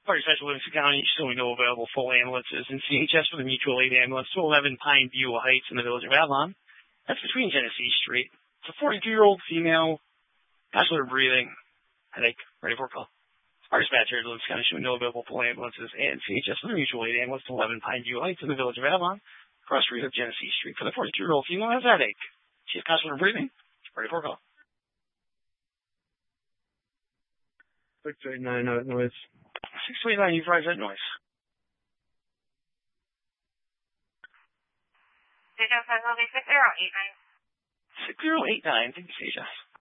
Party Special Livingston County, showing no available full ambulances, and CHS for the mutual aid ambulance to 11 Pine View Heights in the village of Avalon. That's between Genesee Street. It's a 42-year-old female, bachelor of breathing, headache, ready for a call. Our dispatch here at Livingston County, showing no available full ambulances, and CHS for the mutual aid ambulance to 11 Pine View Heights in the village of Avalon, cross street of Genesee Street for the 42-year-old female has headache. She has bachelor of breathing, ready for a call. 689 noise. 629, you've raised that noise. 6089. 6089, thank you, CHS.